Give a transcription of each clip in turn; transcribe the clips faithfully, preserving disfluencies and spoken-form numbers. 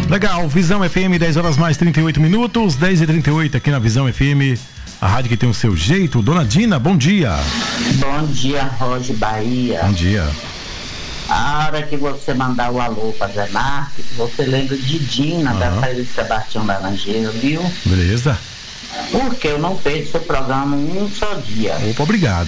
Legal, Visão F M, dez horas mais trinta e oito minutos, dez e trinta e oito aqui na Visão F M, a rádio que tem o seu jeito. Dona Dina, bom dia. Bom dia, Roger Bahia. Bom dia. A hora que você mandar o alô para Zé Marques, você lembra de Dina, uhum. da Saída de Sebastião Laranjeira, viu? Beleza. Porque eu não perco seu programa um só dia. Opa, obrigado.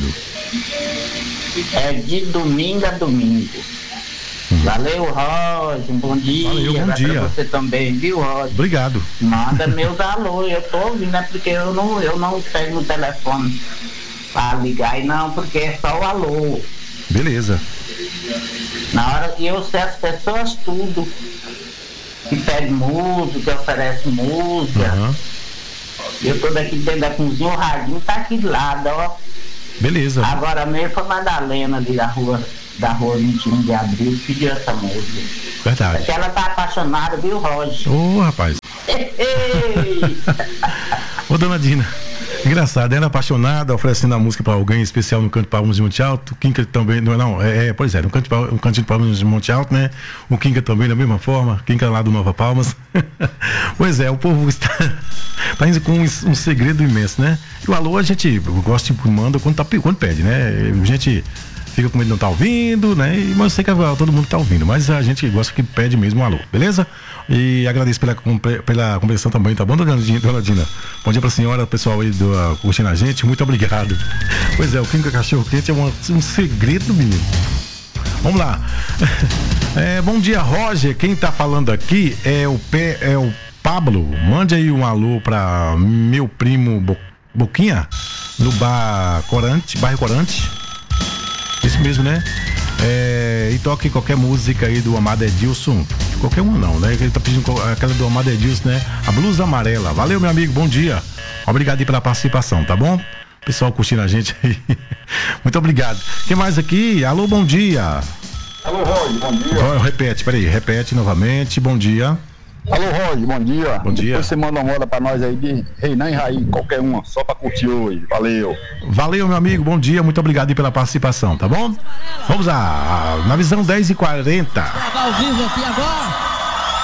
É de domingo a domingo. Uhum. Valeu, Roger, um bom dia. Valeu, bom Vai dia. pra você também, viu, Roger? Obrigado. Manda meus alô, eu tô ouvindo, é porque eu não, eu não pego no telefone para ligar, e não, porque é só o alô. Beleza. Na hora que eu sei as pessoas tudo, que pede música, que oferece música, uhum. eu tô daqui dentro da cozinha, o radinho tá aqui do lado, ó. Beleza. Agora mesmo foi Madalena ali da rua, da rua vinte e um de abril, que pediu essa música. Verdade. Porque ela tá apaixonada, viu, Roger? Ô, oh, rapaz. Ô, dona Dina, engraçado, ela é apaixonada, oferecendo a música para alguém especial no Canto de Palmas de Monte Alto. O Kinka também, não, não é, é, pois é, no Canto de, no Canto de Palmas de Monte Alto, né? O Kinka também da mesma forma, Kinka lá do Nova Palmas. Pois é, o povo está, está indo com um, um segredo imenso, né? E o alô a gente gosta de manda quando, tá, quando pede, né? A gente fica com medo de não estar tá ouvindo, né? Mas eu sei que todo mundo está ouvindo, mas a gente gosta que pede mesmo um alô, beleza? E agradeço pela, pela compreensão também, tá bom, dona Dina? Dona Dina? Bom dia pra senhora, pessoal aí do, uh, curtindo a gente, muito obrigado. Pois é, o Kinka Cachorro Quente é um, um segredo, menino. Vamos lá. É, bom dia, Roger. Quem tá falando aqui é o, Pé, é o Pablo. Mande aí um alô pra meu primo Bo, Boquinha, no bar Corante, bairro Corante. Isso mesmo, né? É, e toque qualquer música aí do Amado Edilson. Qualquer uma não, né? Ele tá pedindo aquela do Amado Edilson, né? A Blusa Amarela. Valeu, meu amigo, bom dia. Obrigado aí pela participação, tá bom? Pessoal curtindo a gente aí. Muito obrigado. Quem mais aqui? Alô, bom dia. Alô, Roger, bom dia. Repete, peraí, repete novamente, bom dia. Alô, Roger, bom dia. Bom dia. Depois você manda uma moda pra nós aí de Reinan e Raí, qualquer uma, só pra curtir hoje. Valeu. Valeu, meu amigo, bom dia, muito obrigado aí pela participação, tá bom? Vamos lá, na Visão dez e quarenta. Ao vivo aqui agora.